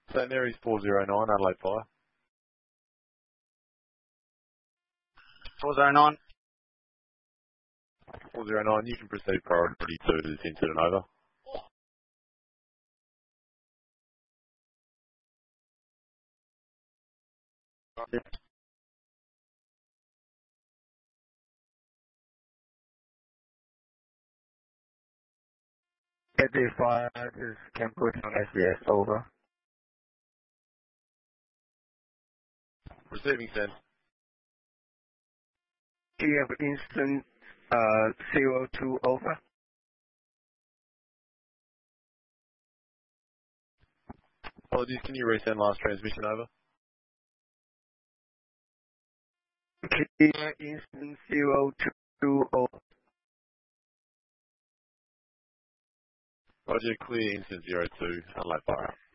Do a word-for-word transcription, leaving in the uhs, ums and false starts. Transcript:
Saint Mary's four zero nine, Adelaide Fire. four zero nine. four zero nine, you can proceed priority two to this incident, over. Adelaide Fire, this is Cambodia on S B S, over. Receiving send. Do you have instant uh, zero two, over? Apologies, can you resend last transmission, over? Clear instant zero two, over. Roger, clear instant zero two, Adelaide Fire.